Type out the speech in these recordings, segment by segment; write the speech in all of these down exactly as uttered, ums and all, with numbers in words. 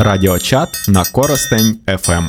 Радіочат на Коростень еф ем.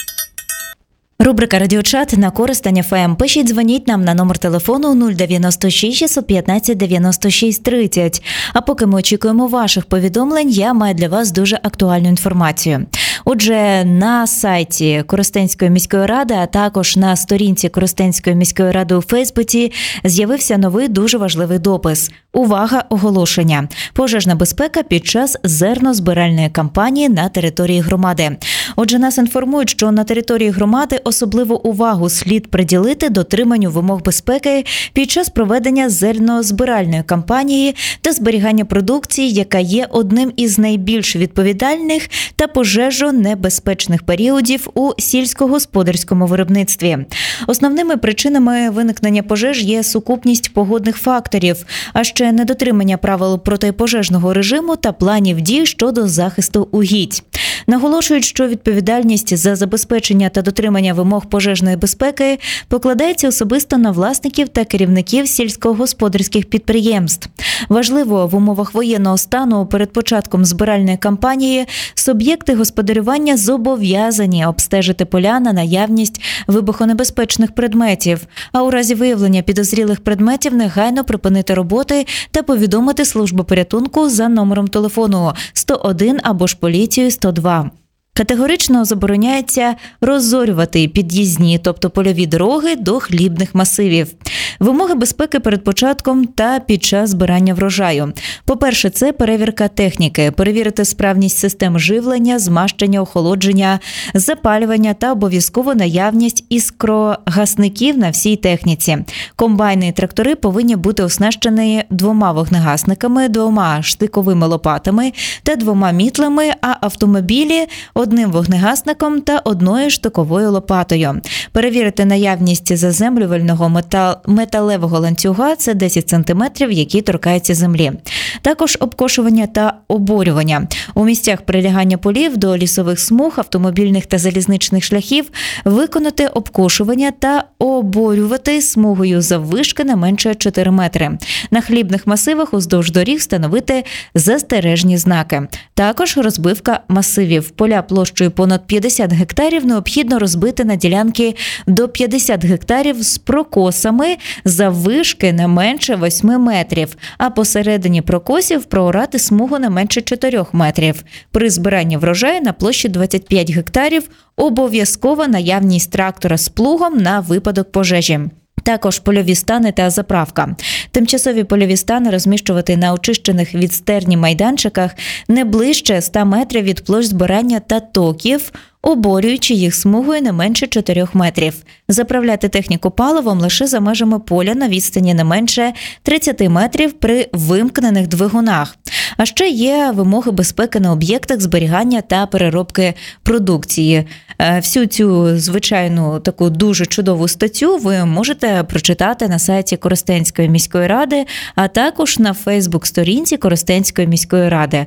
Рубрика «Радіочат» на Коростень еф ем. Пишіть, дзвоніть нам на номер телефону нуль дев'яносто шість шістсот п'ятнадцять дев'яносто шість тридцять. А поки ми очікуємо ваших повідомлень, я маю для вас дуже актуальну інформацію. Отже, на сайті Коростенської міської ради, а також на сторінці Коростенської міської ради у Фейсбуці з'явився новий дуже важливий допис. Увага, оголошення. Пожежна безпека під час зернозбиральної кампанії на території громади. Отже, нас інформують, що на території громади особливу увагу слід приділити дотриманню вимог безпеки під час проведення зернозбиральної кампанії та зберігання продукції, яка є одним із найбільш відповідальних та пожежонебезпечних періодів у сільськогосподарському виробництві. Основними причинами виникнення пожеж є сукупність погодних факторів, а ще недотримання правил протипожежного режиму та планів дій щодо захисту угідь. Наголошують, що відповідальність за забезпечення та дотримання вимог пожежної безпеки покладається особисто на власників та керівників сільськогосподарських підприємств. Важливо, в умовах воєнного стану перед початком збиральної кампанії суб'єкти господарювання зобов'язані обстежити поля на наявність вибухонебезпечних предметів, а у разі виявлення підозрілих предметів негайно припинити роботи та повідомити службу порятунку за номером телефону сто один або ж поліцію сто два. Категорично забороняється розорювати під'їзні, тобто польові дороги до хлібних масивів. Вимоги безпеки перед початком та під час збирання врожаю. По-перше, це перевірка техніки, перевірити справність систем живлення, змащення, охолодження, запалювання та обов'язково наявність іскрогасників на всій техніці. Комбайни і трактори повинні бути оснащені двома вогнегасниками, двома штиковими лопатами та двома мітлами, а автомобілі – одним вогнегасником та одною штиковою лопатою. Перевірити наявність заземлювального метал... металевого ланцюга – це десять сантиметрів, які торкаються землі. Також обкошування та оборювання. У місцях прилягання полів до лісових смуг, автомобільних та залізничних шляхів виконати обкошування та оборювати смугою заввишки не менше чотири метри. На хлібних масивах уздовж доріг встановити застережні знаки. Також розбивка масивів. Поля площею понад п'ятдесят гектарів необхідно розбити на ділянки до п'ятдесят гектарів з прокосами заввишки не менше восьми метрів, а посередині прокосів проорати смугу не менше чотирьох метрів. При збиранні врожаю на площі двадцять п'ять гектарів обов'язкова наявність трактора з плугом на випадок пожежі. Також польові стани та заправка. Тимчасові польові стани розміщувати на очищених від стерні майданчиках не ближче ста метрів від площ збирання та токів, оборюючи їх смугою не менше чотирьох метрів. Заправляти техніку паливом лише за межами поля на відстані не менше тридцяти метрів при вимкнених двигунах. А ще є вимоги безпеки на об'єктах зберігання та переробки продукції. Всю цю звичайну таку дуже чудову статтю ви можете прочитати на сайті Коростенської міської ради, а також на Фейсбук-сторінці Коростенської міської ради.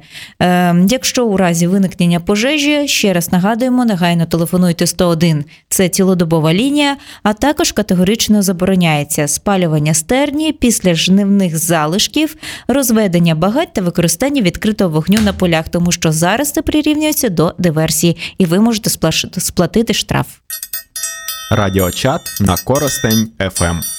Якщо у разі виникнення пожежі, ще раз нагадуємо, негайно телефонуйте сто один. Це цілодобова лінія, а також категорично забороняється спалювання стерні після жнивних залишків, розведення багать та використання відкритого вогню на полях, тому що зараз це прирівнюється до диверсії, і ви можете сплатити штраф. Радіочат на Коростень еф ем.